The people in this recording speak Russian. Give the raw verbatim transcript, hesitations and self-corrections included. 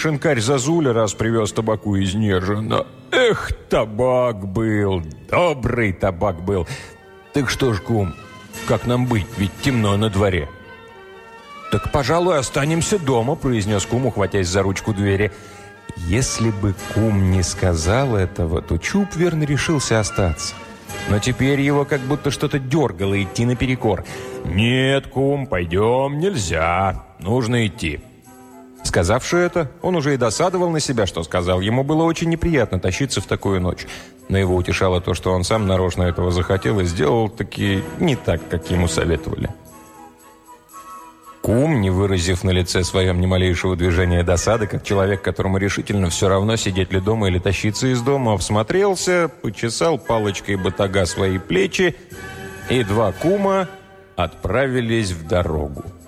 шинкарь Зазуля раз привез табаку из Нежина. Эх, табак был, добрый табак был. Так что ж, кум, как нам быть, ведь темно на дворе. «Так, пожалуй, останемся дома», — произнес кум, ухватясь за ручку двери. Если бы кум не сказал этого, то Чуб верно решился остаться. Но теперь его как будто что-то дергало идти наперекор. «Нет, кум, пойдем, нельзя, нужно идти». Сказавши это, он уже и досадовал на себя, что сказал. Ему было очень неприятно тащиться в такую ночь. Но его утешало то, что он сам нарочно этого захотел и сделал таки не так, как ему советовали. Кум, не выразив на лице своем ни малейшего движения досады, как человек, которому решительно все равно, сидеть ли дома или тащиться из дома, всмотрелся, почесал палочкой батага свои плечи, и два кума отправились в дорогу.